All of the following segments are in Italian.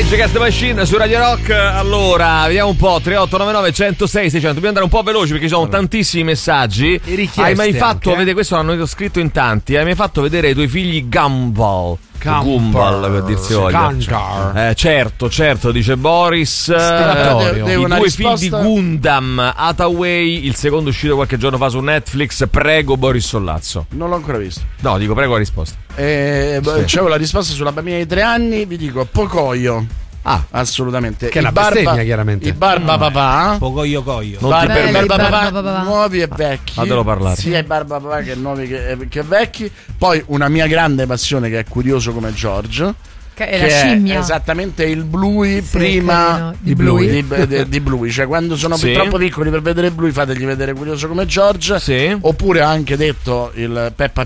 Rage Against the Machine su Radio Rock. Allora, vediamo un po'. 3899 106 600. Dobbiamo andare un po' veloci perché ci sono tantissimi messaggi. Hai mai fatto, vede, questo l'hanno scritto in tanti. Hai mai fatto vedere ai tuoi figli Gumball? Gumball, per dirsi voglia. Certo, dice Boris. I due figli di Gundam Hathaway, il secondo uscito qualche giorno fa su Netflix. Prego Boris Sollazzo. Non l'ho ancora visto. No, dico prego la risposta. C'avevo la risposta sulla bambina di 3 anni. Vi dico Pocoyo. Assolutamente. Che è una bestemmia, chiaramente. I barba papà. Pocoyo. Barba papà nuovi e vecchi. Fatelo parlare. Sia i barba papà che nuovi che vecchi. Poi una mia grande passione che è Curioso come George. Che è la scimmia. È esattamente il Bluey prima di Bluey. Di Bluey. Cioè quando sono troppo piccoli per vedere Bluey, fategli vedere Curioso come George. Sì. Oppure ho anche detto il Peppa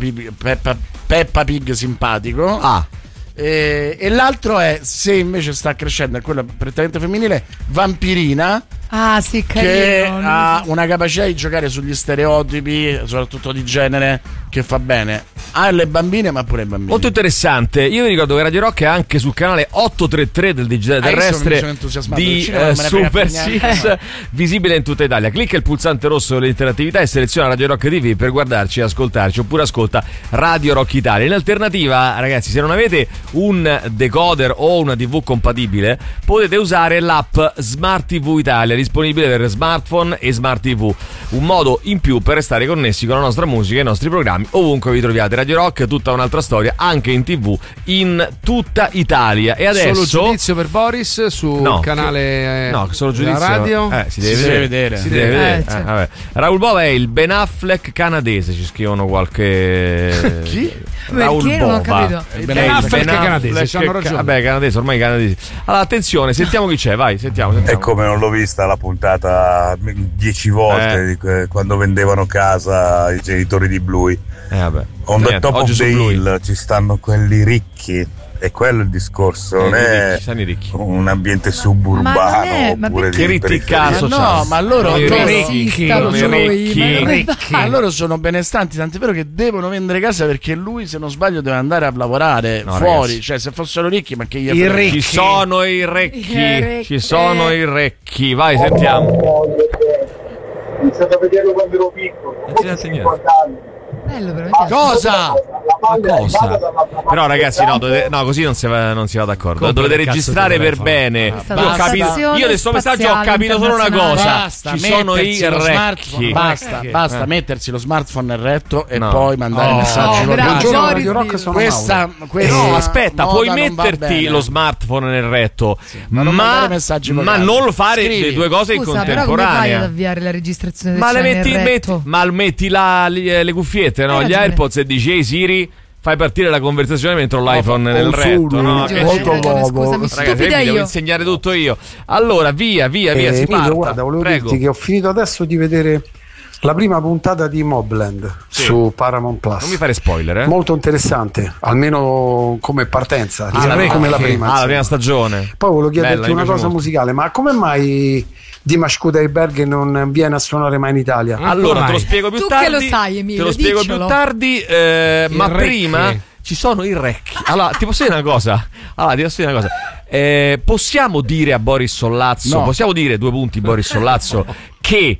Pig simpatico. E l'altro è, se invece sta crescendo, è quello prettamente femminile, Vampirina. Sì, che carino. ha una capacità di giocare sugli stereotipi, soprattutto di genere, che fa bene alle bambine ma pure ai bambini. Molto interessante. Io vi ricordo che Radio Rock è anche sul canale 833 del digitale terrestre di Super 6, visibile in tutta Italia. Clicca il pulsante rosso dell'interattività e seleziona Radio Rock TV per guardarci e ascoltarci, oppure ascolta Radio Rock Italia. In alternativa, ragazzi, se non avete un decoder o una TV compatibile, potete usare l'app Smart TV Italia, disponibile per smartphone e smart TV. Un modo in più per restare connessi con la nostra musica e i nostri programmi ovunque vi troviate. Radio Rock, tutta un'altra storia, anche in TV in tutta Italia. E adesso solo giudizio per Boris sul canale solo giudizio radio. Si deve vedere. Vabbè. Raul Bova è il Ben Affleck canadese, ci scrivono qualche chi? Raul Perché? Bova. Non ho capito. Ben Affleck è canadese, c'hanno ragione. Vabbè, canadese, ormai canadesi. Allora, attenzione, sentiamo chi c'è, vai, sentiamo. E come non l'ho vista la puntata 10 volte quando vendevano casa ai genitori di Bluey. Vabbè. On the top of the hill ci stanno quelli ricchi. E quello è il discorso, non è un ambiente suburbano oppure che ricchi caso ma loro ricchi. Loro sono benestanti, tant'è vero che devono vendere casa perché lui, se non sbaglio, deve andare a lavorare fuori, ragazzi. Cioè se fossero ricchi, ma che ci sono i recchi, ci sono i recchi, vai, sentiamo. Ho iniziato a vederlo quando ero piccolo, 50 anni. Cosa? Però ragazzi così non si va d'accordo. Dovete registrare per bene. Io del suo messaggio ho capito solo una cosa. Ci sono i recchi. Basta mettersi lo smartphone nel retto e poi mandare messaggi. No, aspetta, puoi metterti lo smartphone nel retto, ma non lo fare le due cose in contemporanea. Però come fai ad avviare la registrazione del metti le cuffiette, gli AirPods, e dici: ehi Siri, fai partire la conversazione mentre ho l'iPhone nel retto. Scusami, stupida io. Devo insegnare tutto io. Allora, via, si parta. Guarda, volevo dirti che ho finito adesso di vedere la prima puntata di Mobland su Paramount Plus. Non mi fare spoiler, Molto interessante, almeno come partenza, come la prima. La prima stagione. Poi volevo chiederti una cosa musicale, ma come mai Dimash Kudaibergen non viene a suonare mai in Italia? Allora, te lo spiego più tardi. Tu che lo sai, Emilio, te lo spiego più tardi, ma prima ci sono i recchi. Allora, ti posso dire una cosa? Possiamo dire a Boris Sollazzo, possiamo dire Boris Sollazzo, che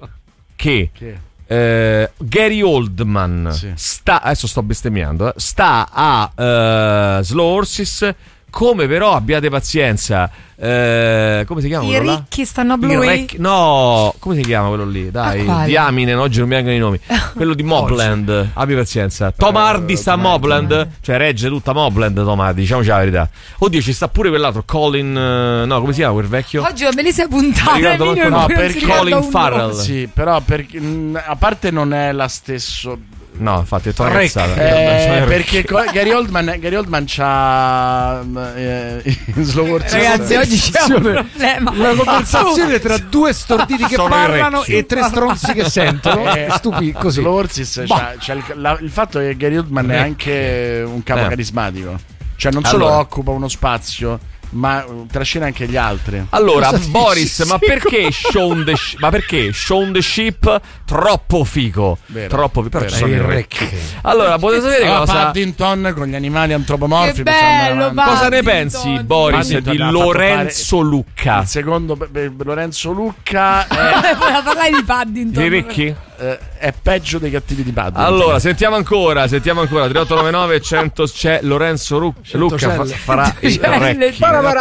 Gary Oldman adesso sto bestemmiando, sta a Slow Horses. Come però abbiate pazienza, come si chiama quello là? I ricchi stanno a Bluey? No, come si chiama quello lì? Dai, diamine, oggi non mi vengono i nomi. Quello di Mobland, abbi pazienza. Tom Hardy sta a Mobland, cioè regge tutta Mobland Tom Hardy, diciamoci la verità. Oddio, ci sta pure quell'altro Colin, no, come si chiama quel vecchio? Oggi ho bellissima puntata, per Colin Farrell. Sì, però a parte non è la stessa. No, infatti è tutta cazzata. Perché Gary Oldman c'ha Slow Horses. Ragazzi, oggi c'è un problema. Una conversazione tra due storditi che parlano e tre stronzi che sentono. Stupidi così. Slow Horses c'è il fatto che Gary Oldman è anche un capo carismatico. Cioè non solo occupa uno spazio ma trascina anche gli altri. Allora, Boris, ma perché Shaun the Sheep troppo figo? Vero, troppo figo, vero. sono i recchi. Allora, potete sapere cosa Paddington con gli animali antropomorfi. Che bello, cosa ne pensi, Boris, di Lorenzo Lucca? Il secondo Lorenzo Lucca Vuoi parlare di Paddington? Di Ricchi? È peggio dei cattivi di Paddington. Allora, sentiamo ancora 3899 100. C'è Lorenzo Lucca farà il Recchi.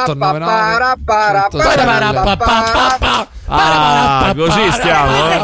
Così stiamo.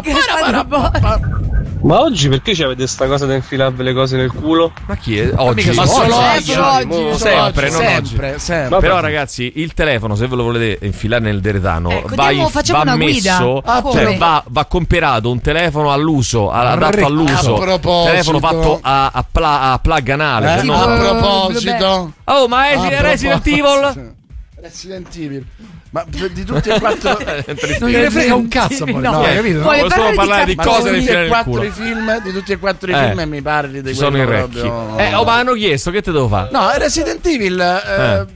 Ma oggi perché c'avete sta cosa da infilarvi le cose nel culo? Ma chi è? Oggi? Ma solo oggi. Sempre, non oggi. Sempre. Però ragazzi, il telefono, se ve lo volete infilare nel deretano, va messo, cioè va comperato un telefono all'uso, adatto all'uso. Telefono fatto a plug anale. No? A proposito. Oh, ma è Resident Evil? Resident Evil. Ma di tutti e quattro non gliene frega un cazzo, capito? Vuole parlare di cose di tutti e quattro i film e mi parli di sono i recchi. Ma hanno chiesto, che te devo fare? No, Resident Evil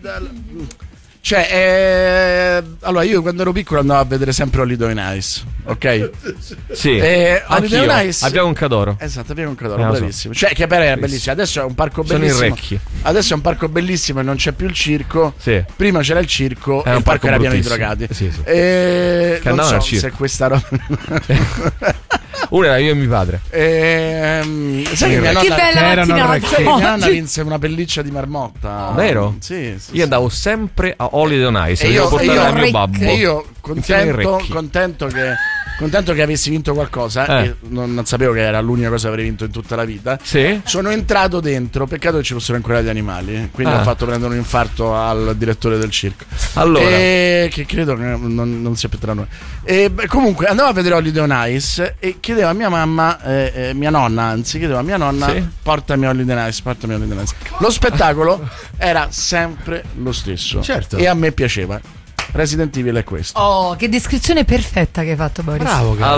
allora io quando ero piccolo andavo a vedere sempre Holiday on Ice, ok? Sì, Holiday on Ice abbiamo un Cadoro. Esatto, abbiamo un Cadoro, bravissimo. Cioè, che era bellissimo. Adesso è un parco bellissimo. Sono i recchi. Adesso è un parco bellissimo e non c'è più il circo. Sì. Prima c'era il circo e il parco era pieno di drogati. Sì. Che non so se questa roba. Uno era io e mio padre. Sai che mia nonna vinse una pelliccia di marmotta. Vero? Sì. Io andavo sempre a Holiday on Ice e io portare mio babbo. E io contento che avessi vinto qualcosa, e non sapevo che era l'unica cosa che avrei vinto in tutta la vita. Sì. Sono entrato dentro, peccato che ci fossero ancora gli animali, quindi ho fatto prendere un infarto al direttore del circo. Allora, che credo che non sia più tra noi. Comunque andavo a vedere Holiday on Ice e chiedevo a mia mamma, mia nonna, portami Holiday on Ice, Lo spettacolo era sempre lo stesso, certo, e a me piaceva. Resident Evil è questo. Oh, che descrizione perfetta che hai fatto, Boris. Bravo, grazie.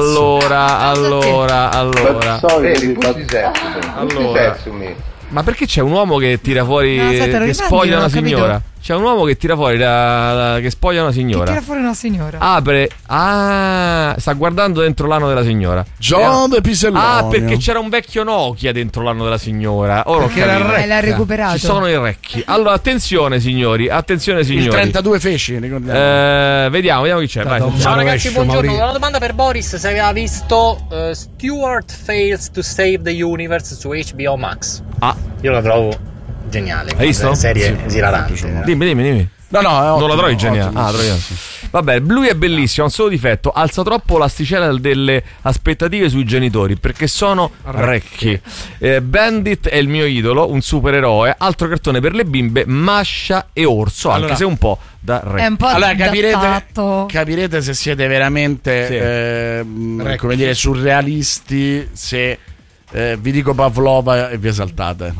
Allora. Ma perché c'è un uomo che tira fuori, che spoglia una signora? C'è un uomo che tira fuori che spoglia una signora. Che tira fuori una signora. Apre. Sta guardando dentro l'ano della signora. John de Pisellonio. Perché c'era un vecchio Nokia dentro l'ano della signora. Che l'ha recuperato. Ci sono i recchi. Allora, attenzione signori. Il 32 feci, ricordiamo. Vediamo chi c'è. Vai. Ciao ragazzi, buongiorno. Una domanda per Boris: se aveva visto Stewart Fails to Save the Universe su HBO Max. Io la trovo geniale. Hai visto? Serie esilarante. Dimmi. No, non la trovi geniale. Vabbè, lui è bellissimo, ha un solo difetto: alza troppo l'asticella delle aspettative sui genitori, perché sono recchi. Bandit è il mio idolo, un supereroe, altro cartone per le bimbe, Masha e Orso, anche se un po' da recchi. È un po' allora capirete se siete veramente come dire, surrealisti, se vi dico Pavlova e vi esaltate.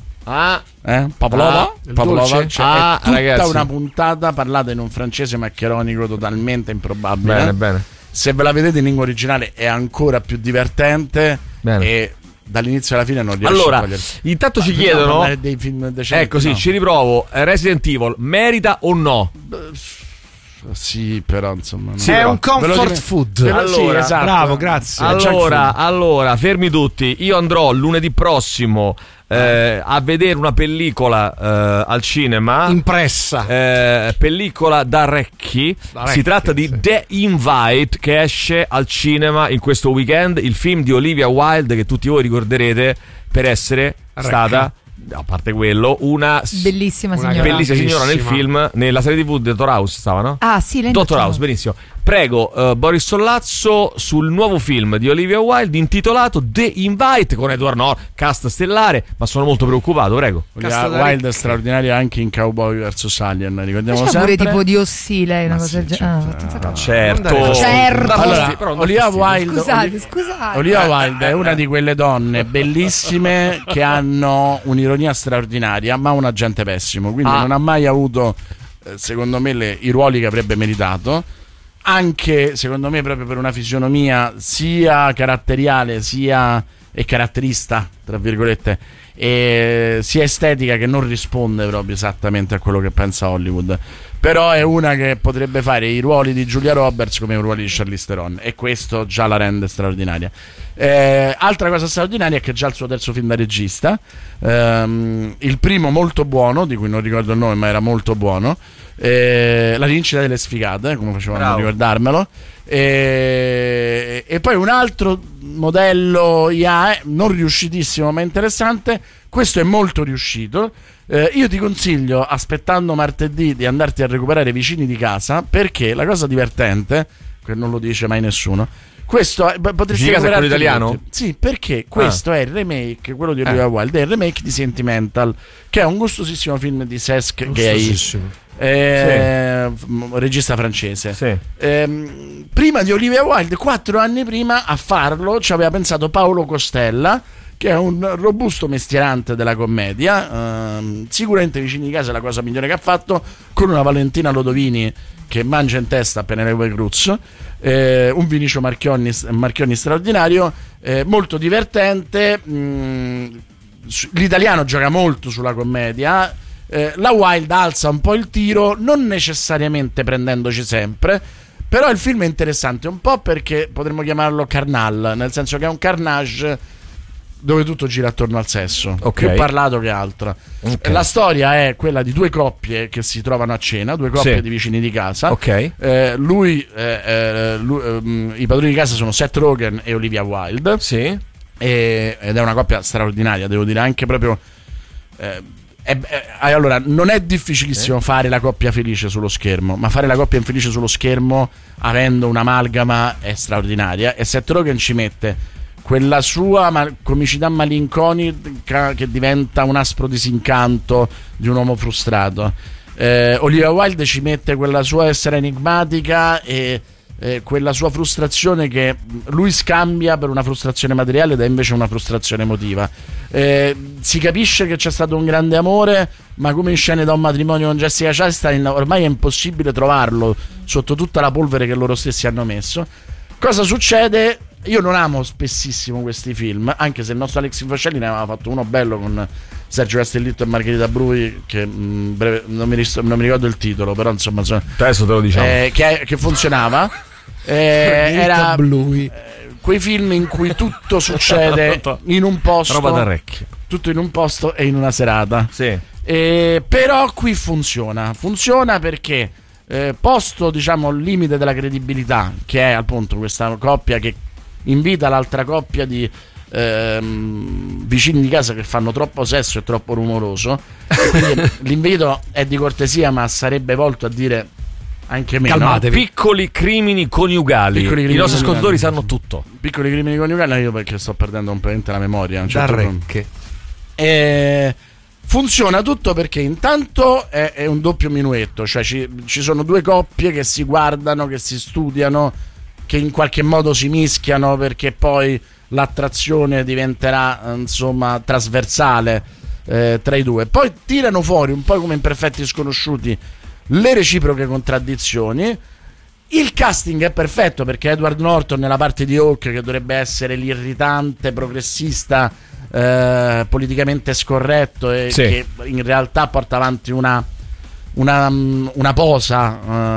Pavlova? Pavlova? È tutta ragazzi, una puntata parlata in un francese maccheronico totalmente improbabile. Bene. Se ve la vedete in lingua originale è ancora più divertente. Bene. E dall'inizio alla fine non riesce a togliere. Intanto ci chiedono dei film decenti, ecco, sì, ci riprovo. Resident Evil merita o no? Sì, però insomma è un comfort food. Allora, esatto. Bravo, grazie. Allora, fermi tutti. Io andrò lunedì prossimo a vedere una pellicola al cinema impressa, pellicola da recchi. Si tratta di The Invite, che esce al cinema in questo weekend. Il film di Olivia Wilde, che tutti voi ricorderete per essere stata, a parte quello, una bellissima signora. Bellissima signora nel film, nella serie TV Dottor House stava, no? Sì, lei Dottor House, benissimo. Prego, Boris Sollazzo sul nuovo film di Olivia Wilde intitolato The Invite, con Edward Norton, cast stellare, ma sono molto preoccupato, prego. Wilde è straordinaria anche in Cowboy vs Alien, ricordiamo sempre. Pure tipo di Ossi, lei una cosa del genere. Certo. Allora, Olivia Wilde, scusate. Olivia Wilde è una di quelle donne bellissime che hanno un'ironia straordinaria, ma un agente pessimo, quindi non ha mai avuto, secondo me, i ruoli che avrebbe meritato. Anche secondo me proprio per una fisionomia sia caratteriale sia e caratterista, tra virgolette, e sia estetica, che non risponde proprio esattamente a quello che pensa Hollywood. Però è una che potrebbe fare i ruoli di Julia Roberts come i ruoli di Charlize Theron, e questo già la rende straordinaria. Altra cosa straordinaria è che già il suo terzo film da regista, il primo molto buono, di cui non ricordo il nome ma era molto buono, La rincita delle sfigate, come facevano a ricordarmelo, e poi un altro modello IA non riuscitissimo ma interessante. Questo è molto riuscito. Io ti consiglio, aspettando martedì, di andarti a recuperare Vicini di casa, perché la cosa divertente, che non lo dice mai nessuno, questo potresti recuperare quello italiano? Sì, perché questo è il remake, quello di Olivia Wilde, è il remake di Sentimental, che è un gustosissimo film di Cesc Gay, regista francese. Prima di Olivia Wilde, 4 anni prima, a farlo ci aveva pensato Paolo Costella, che è un robusto mestierante della commedia. Sicuramente Vicini di casa è la cosa migliore che ha fatto, con una Valentina Lodovini che mangia in testa a Penelope Cruz, un Vinicio Marchionni straordinario, molto divertente. L'italiano gioca molto sulla commedia. La Wilde alza un po' il tiro, non necessariamente prendendoci sempre, però il film è interessante un po' perché potremmo chiamarlo carnal, nel senso che è un carnage dove tutto gira attorno al sesso, più parlato che altro. La storia è quella di due coppie che si trovano a cena, due coppie di vicini di casa. I padroni di casa sono Seth Rogen e Olivia Wilde, ed è una coppia straordinaria, devo dire, anche proprio allora, non è difficilissimo fare la coppia felice sullo schermo, ma fare la coppia infelice sullo schermo avendo un'amalgama è straordinaria, e Seth Rogen ci mette quella sua comicità malinconica che diventa un aspro disincanto di un uomo frustrato. Olivia Wilde ci mette quella sua essere enigmatica e quella sua frustrazione che lui scambia per una frustrazione materiale ed è invece una frustrazione emotiva. Si capisce che c'è stato un grande amore, ma come in Scene da un matrimonio con Jessica Chastain ormai è impossibile trovarlo sotto tutta la polvere che loro stessi hanno messo. Cosa succede? Io non amo spessissimo questi film, anche se il nostro Alex Infascelli ne aveva fatto uno bello con Sergio Castellitto e Margherita Brui, che non mi ricordo il titolo, però insomma adesso te lo diciamo, che funzionava. Era quei film in cui tutto succede in un posto, roba d'orecchio, tutto in un posto e in una serata. Però qui funziona perché posto, diciamo, il limite della credibilità, che è appunto questa coppia che invita l'altra coppia di vicini di casa che fanno troppo sesso e troppo rumoroso, quindi l'invito è di cortesia, ma sarebbe volto a dire anche meno. Calmatevi. Piccoli crimini coniugali. I nostri ascoltatori sanno tutto. Piccoli crimini coniugali, io perché sto perdendo completamente la memoria. Funziona tutto perché intanto è un doppio minuetto, cioè ci sono due coppie che si guardano, che si studiano, che in qualche modo si mischiano, perché poi l'attrazione diventerà insomma trasversale tra i due. Poi tirano fuori, un po' come in Perfetti Sconosciuti, le reciproche contraddizioni. Il casting è perfetto perché Edward Norton nella parte di Hawk, che dovrebbe essere l'irritante progressista politicamente scorretto e che in realtà porta avanti una posa,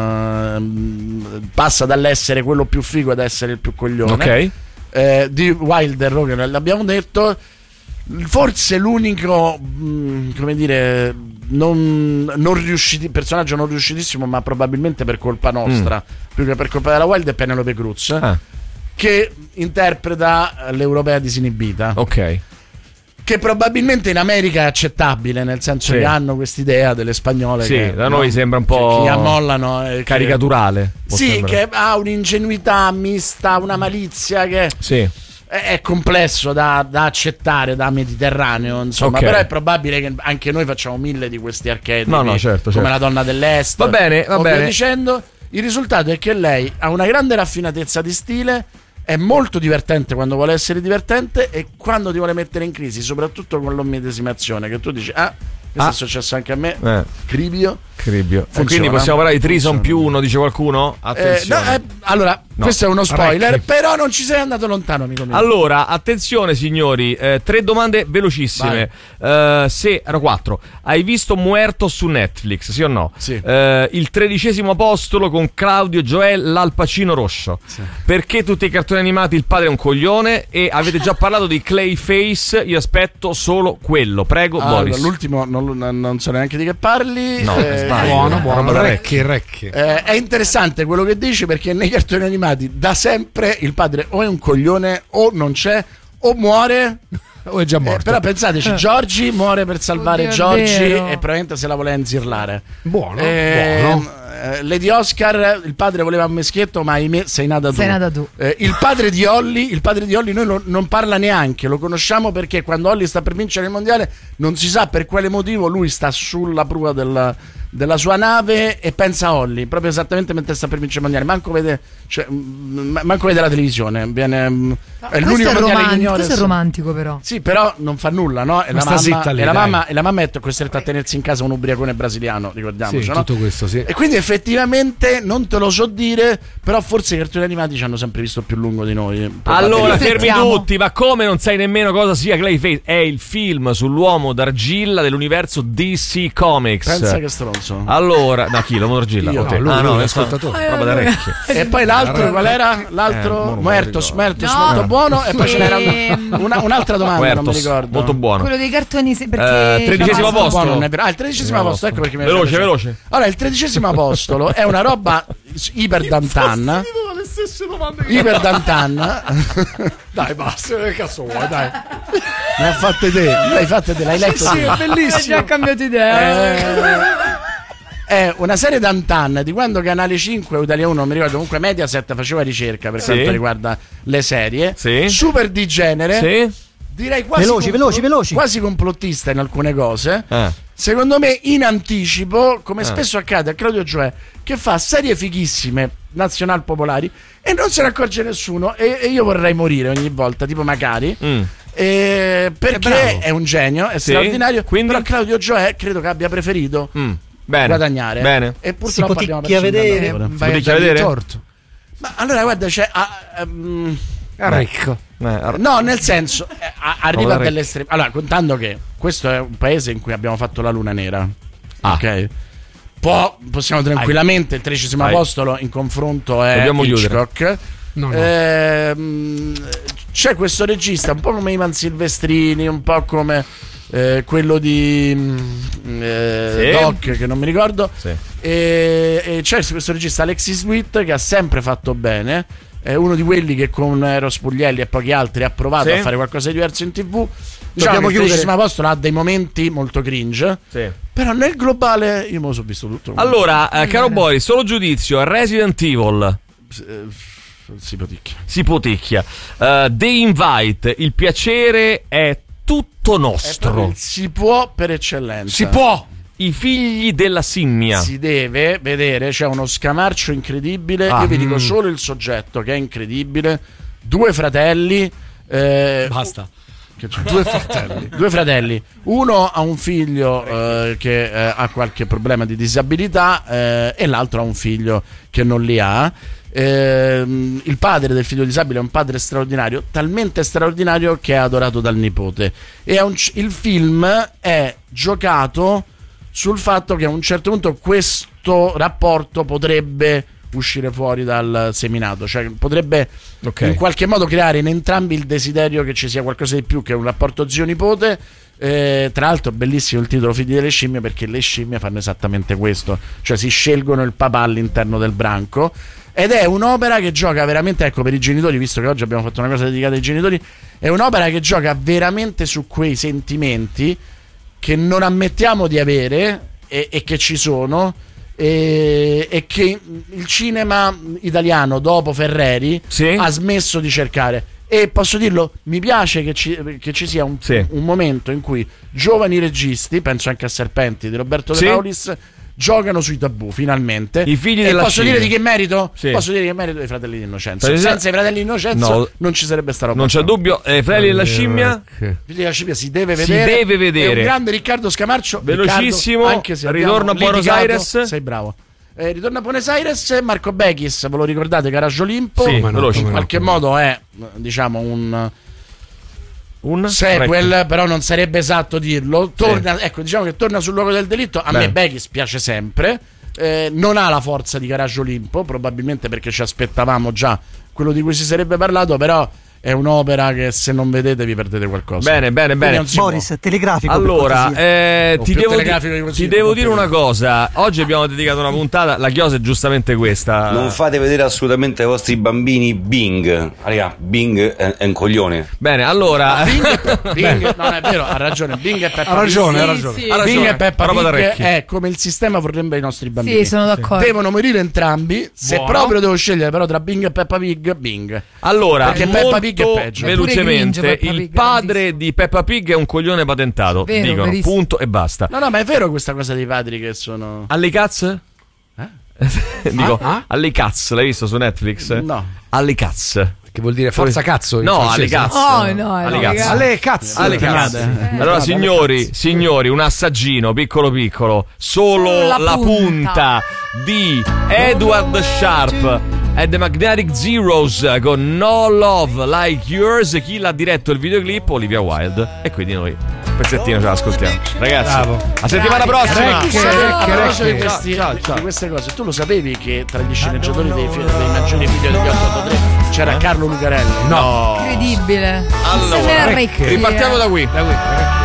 passa dall'essere quello più figo ad essere il più coglione. Di Wilde e Rogen l'abbiamo detto. Forse l'unico come dire non riusciti, personaggio non riuscitissimo, ma probabilmente per colpa nostra più che per colpa della Wilde, è Penelope Cruz, che interpreta l'europea disinibita, che probabilmente in America è accettabile, nel senso che hanno quest'idea delle spagnole che da noi sembra un po' che ammollano, caricaturale, che ha un'ingenuità mista, una malizia che è complesso da accettare da mediterraneo, insomma. Però è probabile che anche noi facciamo 1000 di questi archetipi, come la donna dell'est, va bene. Dicendo, il risultato è che lei ha una grande raffinatezza di stile, è molto divertente quando vuole essere divertente, e quando ti vuole mettere in crisi, soprattutto con l'immedesimazione, che tu dici questo è successo anche a me, Cribio. Quindi possiamo parlare di Trison più uno, dice qualcuno? Attenzione. Allora, Questo è uno spoiler, però non ci sei andato lontano, amico mio. Allora, attenzione signori, 3 domande velocissime. Se erano 4. Hai visto Muerto su Netflix, sì o no? Sì. Il 13° apostolo con Claudio Joel, l'Al Pacino rosso. Sì. Perché tutti i cartoni animati il padre è un coglione? E avete già parlato di Clayface, io aspetto solo quello. Prego, Boris. L'ultimo non so neanche di che parli. No, buono. Recchie. È interessante quello che dici, perché nei cartoni animati da sempre il padre o è un coglione o non c'è o muore o è già morto. Però pensateci, Giorgi muore per salvare Giorgi e probabilmente se la voleva inzirlare. Buono. Lady Oscar, il padre voleva un meschietto, ma ahimè sei nata tu. Il padre di Holly noi non parla neanche, lo conosciamo perché quando Holly sta per vincere il mondiale non si sa per quale motivo lui sta sulla prua della sua nave e pensa a Holly, proprio esattamente mentre sta per vincere il mondiale. Manco vede la televisione. È l'unico mondiale che ignora. Questo è romantico, però. Sì, però non fa nulla, no? E la mamma è costretta a tenersi in casa un ubriacone brasiliano, ricordiamoci, sì, no? Tutto questo, sì. E quindi effettivamente non te lo so dire, però forse i cartoni animati ci hanno sempre visto più lungo di noi. Allora, fermi tutti, ma come non sai nemmeno cosa sia Clayface? È il film sull'uomo d'argilla dell'universo DC Comics. Pensa che stronzo. Allora, da chi? L'uomo d'argilla? Io, okay. Lui l'ascoltatore. Roba da orecchie. E poi l'altro, qual era? L'altro? Muertos, molto buono. E poi ce n'era un'altra domanda, Muertos, non mi ricordo. Molto buono. Quello dei cartoni, perché 13° apostolo. Il 13° apostolo, ecco perché veloce. Allora, il 13° apostolo è una roba iper dantan. Iper dantan. Dai, basta, che cazzo vuoi, dai. Le hai fatte te, l'hai letto? Sì, è bellissimo. Hai già cambiato idea. È una serie d'antan di quando Canale 5 o Italia 1, non mi ricordo, comunque Mediaset faceva ricerca per quanto riguarda le serie. Sì. Super di genere. Sì. Direi quasi veloci. Quasi complottista in alcune cose. Secondo me in anticipo, come spesso accade a Claudio Gioè, che fa serie fighissime nazional popolari e non se ne accorge nessuno e io vorrei morire ogni volta, tipo Macari. Perché è un genio, è straordinario. Quindi? Però Claudio Gioè credo che abbia preferito guadagnare. Bene. E purtroppo abbiamo perso vedere torto. Ma allora guarda, c'è Ricco. No, nel senso arriva a delle estreme. Allora, contando che questo è un paese in cui abbiamo fatto la luna nera. Ok. Possiamo tranquillamente il 13° apostolo in confronto è Hitchcock. No. C'è questo regista un po' come Ivan Silvestrini, un po' come quello di Doc, che non mi ricordo. E c'è questo regista Alexis Witt che ha sempre fatto bene. È uno di quelli che con Eros Puglielli e pochi altri ha provato a fare qualcosa di diverso in TV. Diciamo che il 13° apostolo ha dei momenti molto cringe. Però nel globale io me lo sono visto tutto. Allora, caro Boris, solo giudizio. Resident Evil si poticchia. The Invite, il piacere è tutto nostro. Si può per eccellenza. Si può. I figli della scimmia. Si deve vedere, c'è uno scamarcio incredibile. Io vi dico solo il soggetto che è incredibile. 2 fratelli. Basta. Due fratelli. Uno ha un figlio che ha qualche problema di disabilità e l'altro ha un figlio che non li ha. Il padre del figlio disabile è un padre straordinario, talmente straordinario che è adorato dal nipote. E il film è giocato sul fatto che a un certo punto questo rapporto potrebbe uscire fuori dal seminato, cioè potrebbe in qualche modo creare in entrambi il desiderio che ci sia qualcosa di più che un rapporto zio-nipote. Tra l'altro bellissimo il titolo Figli delle scimmie, perché le scimmie fanno esattamente questo, cioè si scelgono il papà all'interno del branco, ed è un'opera che gioca veramente, ecco, per i genitori, visto che oggi abbiamo fatto una cosa dedicata ai genitori, è un'opera che gioca veramente su quei sentimenti che non ammettiamo di avere e che ci sono, e che il cinema italiano dopo Ferreri ha smesso di cercare. E posso dirlo, mi piace che ci sia un momento in cui giovani registi, penso anche a Serpenti di Roberto De Paulis, giocano sui tabù finalmente. I figli e della posso scimmia. dire di che merito? Posso dire che merito dei Fratelli d'Innocenzo. Senza i Fratelli d'Innocenzo non ci sarebbe sta roba. Non c'è dubbio. Fratelli della scimmia. Figli della scimmia si deve vedere. È un grande Riccardo Scamarcio. Velocissimo. Riccardo, anche se ritorno a Buenos Aires. Sei bravo. Ritorna a Buenos Aires. Marco Bechis, ve lo ricordate? Garage Olimpo. Sì, in qualche modo è, diciamo, un sequel, però non sarebbe esatto dirlo. Torna, ecco, diciamo che torna sul luogo del delitto. A me Bechis piace sempre. Non ha la forza di Garage Olimpo, probabilmente perché ci aspettavamo già quello di cui si sarebbe parlato, però è un'opera che se non vedete vi perdete qualcosa. Bene. Boris, telegrafico. Allora, ti devo dire una cosa. Oggi abbiamo dedicato una puntata. La chiosa è giustamente questa. Non fate vedere assolutamente ai vostri bambini Bing. Raga, Bing è un coglione. Bene, allora Bing non è vero, ha ragione. Bing e Peppa Pig. Ha ragione. Bing e Peppa Pig è come il sistema vorrebbe ai nostri bambini. Sì, sono d'accordo. Devono morire entrambi. Se proprio devo scegliere però tra Bing e Peppa Pig, Bing. Allora, perché Peppa Pig velocemente il padre di Peppa Pig è un coglione patentato, vero, dicono, verissimo. Punto e basta. No, ma è vero questa cosa dei padri che sono Alle cazze? Dico, Alle cazzo, l'hai visto su Netflix? No. Alle cazzo. Che vuol dire forza cazzo? No, alle cazzo. Alle cazzo. Allora, signori, un assaggino piccolo, solo la punta di Edward Sharp e The Magnetic Zeros con No Love Like Yours. Chi l'ha diretto il videoclip? Olivia Wilde. E quindi noi un pezzettino ce l'ascoltiamo. Ragazzi, a settimana prossima. Di queste cose, tu lo sapevi che tra gli sceneggiatori dei maggiori video di 883 c'era Carlo Lucarelli? No. Incredibile. Allora, ripartiamo da qui.